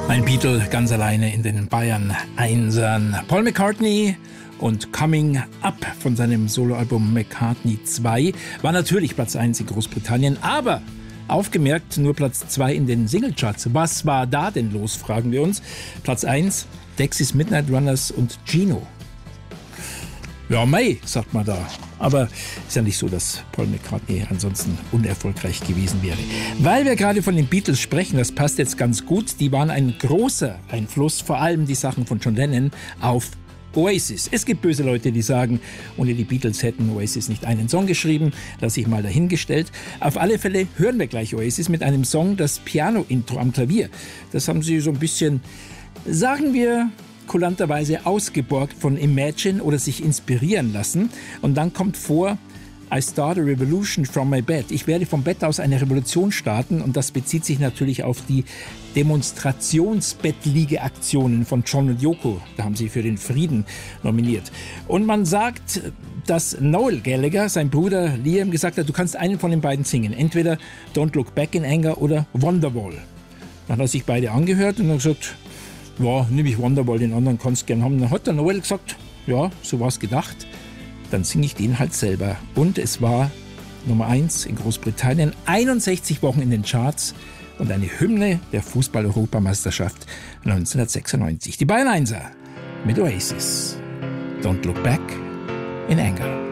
Ein Beatle ganz alleine in den Bayern Einsern. Paul McCartney und Coming Up von seinem Soloalbum McCartney 2 war natürlich Platz 1 in Großbritannien, aber aufgemerkt nur Platz 2 in den Singlecharts. Was war da denn los, fragen wir uns. Platz 1, Dexys Midnight Runners und Gino. Ja, mei, sagt man da. Aber ist ja nicht so, dass Paul McCartney ansonsten unerfolgreich gewesen wäre. Weil wir gerade von den Beatles sprechen, das passt jetzt ganz gut, die waren ein großer Einfluss, vor allem die Sachen von John Lennon, auf Oasis. Es gibt böse Leute, die sagen, ohne die Beatles hätten Oasis nicht einen Song geschrieben, lasse ich mal dahingestellt. Auf alle Fälle hören wir gleich Oasis mit einem Song, das Piano-Intro am Klavier. Das haben sie so ein bisschen, sagen wir, kulanterweise ausgeborgt von Imagine oder sich inspirieren lassen. Und dann kommt vor, I start a revolution from my bed. Ich werde vom Bett aus eine Revolution starten, und das bezieht sich natürlich auf die Demonstrationsbettliegeaktionen von John und Yoko. Da haben sie für den Frieden nominiert. Und man sagt, dass Noel Gallagher, sein Bruder Liam, gesagt hat, du kannst einen von den beiden singen. Entweder Don't Look Back in Anger oder Wonderwall. Dann hat er sich beide angehört und dann gesagt, ja, nehme ich Wonderwall, den anderen kannst du gern haben. Dann hat der Noel gesagt, ja, so war es gedacht. Dann singe ich den halt selber. Und es war Nummer 1 in Großbritannien, 61 Wochen in den Charts und eine Hymne der Fußball-Europameisterschaft 1996. Die Bayern Einser mit Oasis. Don't Look Back in Anger.